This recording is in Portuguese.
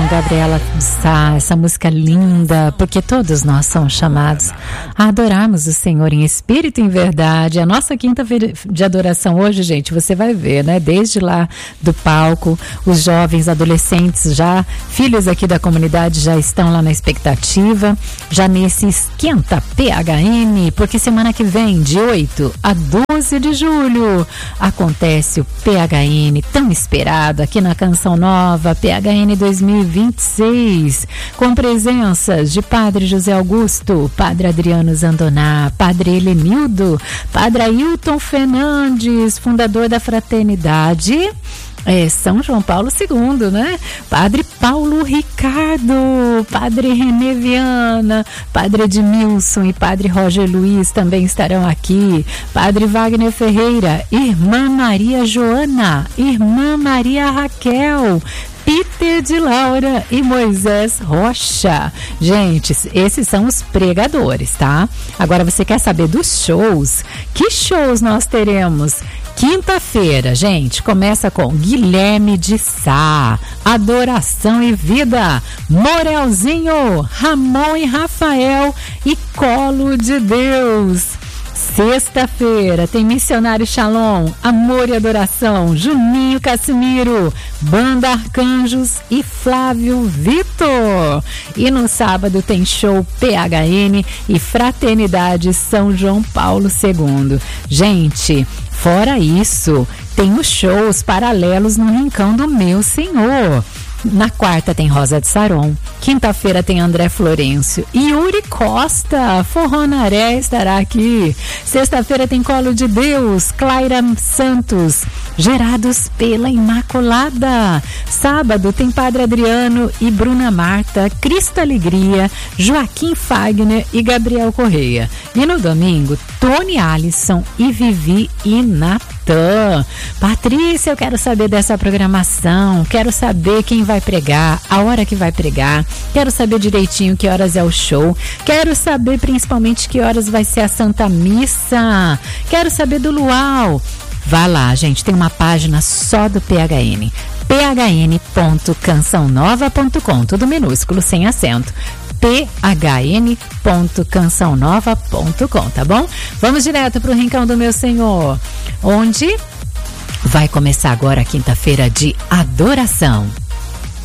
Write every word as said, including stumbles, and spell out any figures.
Gabriela Sá, essa música linda, porque todos nós somos chamados a adorarmos o Senhor em espírito e em verdade. A nossa quinta-feira de adoração hoje, gente, você vai ver, né? Desde lá do palco, os jovens, adolescentes, já filhos aqui da comunidade já estão lá na expectativa, já nesse esquenta P H N, porque semana que vem, de oito a doze de julho, acontece o P H N tão esperado aqui na Canção Nova, P H N dois mil e vinte e seis, com presenças de Padre José Augusto, Padre Adriano Zandoná, Padre Helenildo, Padre Ailton Fernandes, fundador da Fraternidade É, São João Paulo segundo, né? Padre Paulo Ricardo, Padre René Viana, Padre Edmilson e Padre Roger Luiz também estarão aqui. Padre Wagner Ferreira, Irmã Maria Joana, Irmã Maria Raquel, Peter de Laura e Moisés Rocha. Gente, esses são os pregadores, tá? Agora você quer saber dos shows? Que shows nós teremos? Quinta-feira, gente, começa com Guilherme de Sá, Adoração e Vida, Morelzinho, Ramon e Rafael e Colo de Deus. Sexta-feira tem Missionário Shalom, Amor e Adoração, Juninho Cassimiro, Banda Arcanjos e Flávio Vitor. E no sábado tem show P H N e Fraternidade São João Paulo segundo. Gente, fora isso, tem os shows paralelos no Rincão do Meu Senhor. Na quarta tem Rosa de Saron, quinta-feira tem André Florencio e Yuri Costa, Forronaré estará aqui. Sexta-feira tem Colo de Deus, Claira Santos, Gerados pela Imaculada. Sábado tem Padre Adriano e Bruna Marta, Cristo Alegria, Joaquim Fagner e Gabriel Correia. E no domingo, Tony Alisson e Vivi e Natan. Patrícia, eu quero saber dessa programação, quero saber quem vai pregar, a hora que vai pregar, quero saber direitinho que horas é o show, quero saber principalmente que horas vai ser a Santa Missa, quero saber do luau. Vá lá, gente, tem uma página só do P H N, p h n ponto canção nova ponto com, tudo minúsculo, sem acento, p h n ponto canção nova ponto com, tá bom? Vamos direto pro Rincão do Meu Senhor, onde vai começar agora a quinta-feira de adoração.